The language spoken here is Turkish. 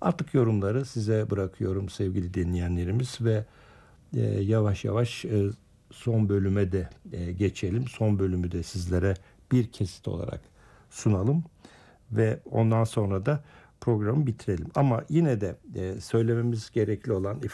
Artık yorumları size bırakıyorum sevgili dinleyenlerimiz ve yavaş yavaş son bölüme de geçelim. Son bölümü de sizlere bir kesit olarak sunalım ve ondan sonra da programı bitirelim. Ama yine de söylememiz gerekli olan,